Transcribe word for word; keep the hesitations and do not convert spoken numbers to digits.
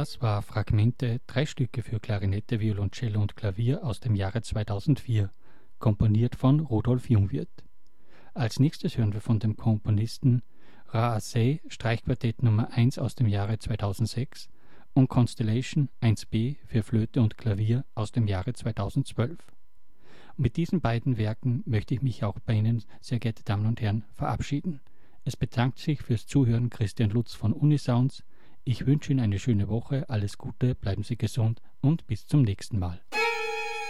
Das war Fragmente, drei Stücke für Klarinette, Violoncello und Klavier aus dem Jahre zweitausendvier, komponiert von Rudolf Jungwirth. Als nächstes hören wir von dem Komponisten Raasay Streichquartett Nummer eins aus dem Jahre zweitausendsechs und Constellation eins b für Flöte und Klavier aus dem Jahre zweitausendzwölf. Und mit diesen beiden Werken möchte ich mich auch bei Ihnen, sehr geehrte Damen und Herren, verabschieden. Es bedankt sich fürs Zuhören Christian Lutz von Unisounds. Ich wünsche Ihnen eine schöne Woche, alles Gute, bleiben Sie gesund und bis zum nächsten Mal.